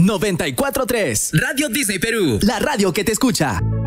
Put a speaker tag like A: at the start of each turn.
A: 94.3.
B: Radio Disney Perú.
A: La radio que te escucha.